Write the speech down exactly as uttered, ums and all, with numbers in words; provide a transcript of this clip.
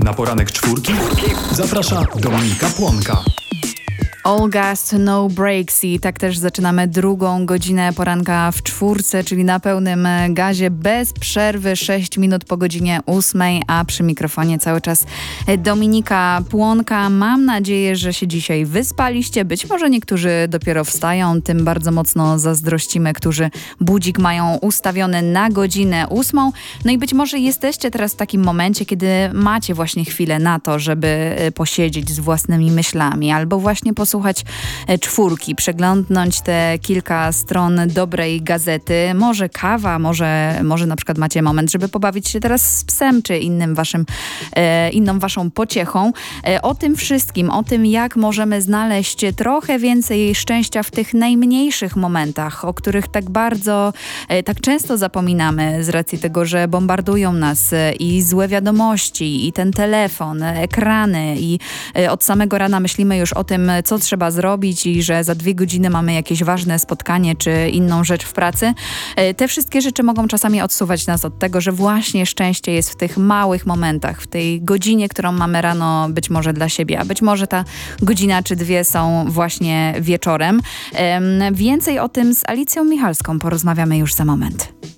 Na poranek czwórki zaprasza Dominika Płonka. All gas, no breaks i tak też zaczynamy drugą godzinę poranka w czwórce, czyli na pełnym gazie, bez przerwy, sześć minut po godzinie ósmej, a przy mikrofonie cały czas Dominika Płonka. Mam nadzieję, że się dzisiaj wyspaliście. Być może niektórzy dopiero wstają, tym bardzo mocno zazdrościmy, którzy budzik mają ustawiony na godzinę ósmą. No i być może jesteście teraz w takim momencie, kiedy macie właśnie chwilę na to, żeby posiedzieć z własnymi myślami albo właśnie posłuchać Słuchać czwórki, przeglądnąć te kilka stron dobrej gazety. Może kawa, może, może na przykład macie moment, żeby pobawić się teraz z psem, czy innym waszym, e, inną waszą pociechą. E, o tym wszystkim, o tym, jak możemy znaleźć trochę więcej szczęścia w tych najmniejszych momentach, o których tak bardzo, e, tak często zapominamy z racji tego, że bombardują nas e, i złe wiadomości, i ten telefon, ekrany, i e, od samego rana myślimy już o tym, co trzeba zrobić i że za dwie godziny mamy jakieś ważne spotkanie czy inną rzecz w pracy. Te wszystkie rzeczy mogą czasami odsuwać nas od tego, że właśnie szczęście jest w tych małych momentach, w tej godzinie, którą mamy rano być może dla siebie, a być może ta godzina czy dwie są właśnie wieczorem. Więcej o tym z Alicją Michalską porozmawiamy już za moment.